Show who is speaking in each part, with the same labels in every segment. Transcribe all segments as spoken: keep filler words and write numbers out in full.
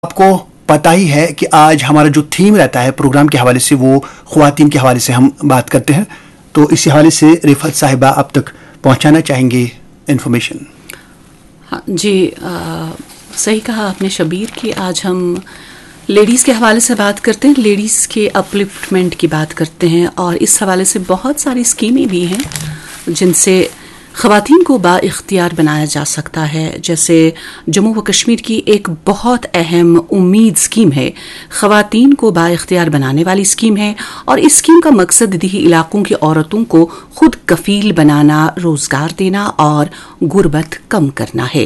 Speaker 1: आपको पता ही है कि आज हमारा जो थीम रहता है प्रोग्राम के हवाले से वो ख्वातीन के हवाले से हम बात करते हैं। तो इसी हवाले से रिफत साहिबा अब तक पहुंचाना चाहेंगे इंफॉर्मेशन।
Speaker 2: हाँ जी, आ, सही कहा आपने शबीर कि आज हम लेडीज़ के हवाले से बात करते हैं, लेडीज़ के अपलिफ्टमेंट की बात करते हैं और इस हवाले से बहुत सारी स्कीमें भी हैं जिनसे ख़वातीन को बाइख्तियार बनाया जा सकता है। जैसे जम्मू व कश्मीर की एक बहुत अहम उम्मीद स्कीम है, ख़वातीन को बाइख्तियार बनाने वाली स्कीम है और इस स्कीम का मकसद देही इलाकों की औरतों को खुद कफील बनाना, रोज़गार देना और गुर्बत कम करना है।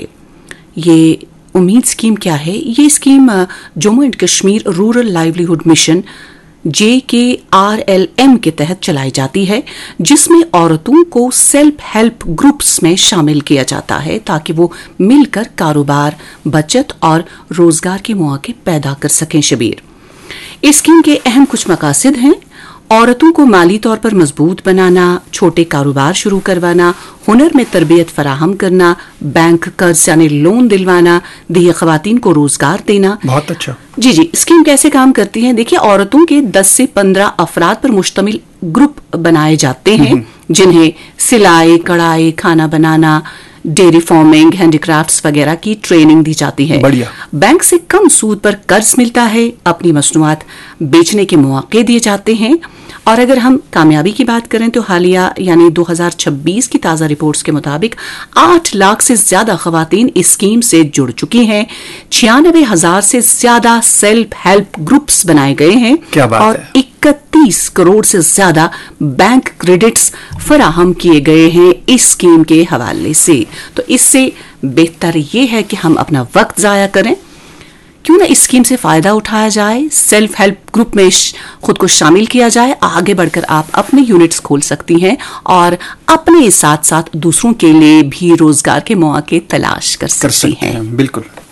Speaker 2: ये उम्मीद स्कीम क्या है? ये scheme Jammu and Kashmir rural livelihood mission जे के आर एल एम के तहत चलाई जाती है, जिसमें औरतों को सेल्फ हेल्प ग्रुप्स में शामिल किया जाता है ताकि वो मिलकर कारोबार, बचत और रोजगार के मौके पैदा कर सकें। शबीर, इस स्कीम के अहम कुछ मकासद हैं: औरतों को माली तौर पर मजबूत बनाना, छोटे कारोबार शुरू करवाना, हुनर में तरबियत फराहम करना, बैंक कर्ज यानी लोन दिलवाना, देही ख़वातीन को रोजगार देना।
Speaker 1: बहुत अच्छा।
Speaker 2: जी जी, स्कीम कैसे काम करती है? देखिए, औरतों के दस से पंद्रह अफराद पर मुश्तमिल ग्रुप बनाए जाते हैं जिन्हें सिलाई, कढ़ाई, खाना बनाना, डेयरी फार्मिंग, हैंडीक्राफ्ट्स वगैरह की ट्रेनिंग दी जाती है।
Speaker 1: बढ़िया। बैंक
Speaker 2: से कम सूद पर कर्ज मिलता है, अपनी मसनूआत बेचने के मौके दिए जाते हैं। और अगर हम कामयाबी की बात करें तो हालिया यानी दो हज़ार छब्बीस की ताज़ा रिपोर्ट्स के मुताबिक आठ लाख से ज्यादा ख़वातीन इस स्कीम से जुड़ चुकी हैं। छियानवे हजार से ज्यादा सेल्फ हेल्प ग्रुप्स बनाए गए हैं।
Speaker 1: क्या बात
Speaker 2: और
Speaker 1: है?
Speaker 2: इकतीस करोड़ से ज्यादा बैंक क्रेडिट्स फराहम किए गए हैं इस स्कीम के हवाले से। तो इससे बेहतर ये है कि हम अपना वक्त जाया करें, क्यों ना इस स्कीम से फायदा उठाया जाए, सेल्फ हेल्प ग्रुप में खुद को शामिल किया जाए। आगे बढ़कर आप अपने यूनिट्स खोल सकती हैं और अपने साथ साथ दूसरों के लिए भी रोजगार के मौके तलाश कर सकती हैं।
Speaker 1: बिल्कुल।